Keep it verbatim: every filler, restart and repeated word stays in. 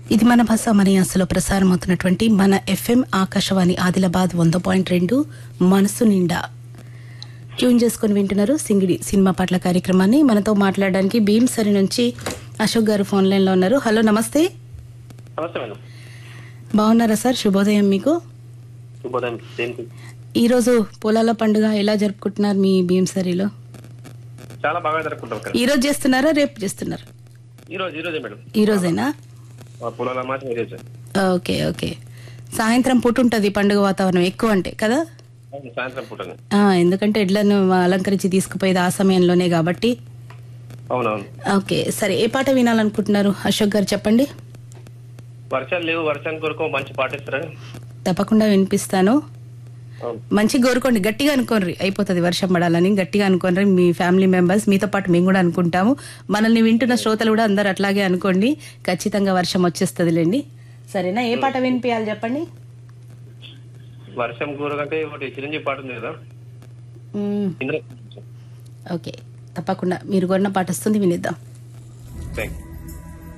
ఇది మన భాష మన యాసలో ప్రసారం అవుతున్నటువంటి మన ఎఫ్ఎం ఆకాశవాణి ఆదిలాబాద్ వంద పాయింట్ రెండు మనసు నిండా ట్యూన్ చేసుకుని వింటున్నారు సింగిడి సినిమా పాటల కార్యక్రమాన్ని. మనతో మాట్లాడడానికి భీమ్సరి నుంచి అశోక్ గారు ఫోన్ లైన్ లో ఉన్నారు. హలో, నమస్తే. బాగున్నారా సార్? శుభోదయం మీకు. ఈ రోజు పొలాల పండుగ ఎలా జరుపుకుంటున్నారు మీ భీమ్సరిలో? చాలా బాగా జరుపుకుంటాం. ఈ రోజు చేస్తున్నారా, రేపు చేస్తున్నారా? ఈ రోజు ఈ రోజే మేడం. ఈ రోజేనా? పొలాల మాట ఓకే ఓకే. సాయంత్రం పూట ఉంటది పండుగ వాతావరణం ఎక్కువ అంటే కదా? సాయంత్రం పూట. ఎందుకంటే ఎడ్లను అలంకరించి తీసుకుపోయేది ఆ సమయంలోనే కాబట్టి. అవునవును. ఓకే, సరే. ఏ పాట వినాలనుకుంటున్నారు అశోక్ గారు, చెప్పండి. వర్షాలు లేవు, వర్షానికి కొరకు మంచి పాట ఇస్తారా? తప్పకుండా వినిపిస్తాను. మంచి కోరుకోండి, గట్టిగా అనుకోండి, అయిపోతుంది వర్షం పడాలని. గట్టిగా అనుకోండి మీ ఫ్యామిలీ మెంబర్స్, మీతో పాటు మేము కూడా అనుకుంటాము. మనల్ని వింటున్న శ్రోతలు కూడా అందరు అట్లాగే అనుకోండి. ఖచ్చితంగా వర్షం వచ్చేస్తుందిలేండి. సరేనా? ఏ పాట వినిపించాలి చెప్పండి. వర్షం కూరకంటే ఒకటి చిరంజీవి పాట ఉంది కదా. ఓకే, తప్పకుండా మీరు కొన్న పాట వస్తుంది, వినిద్దాం. Thank you.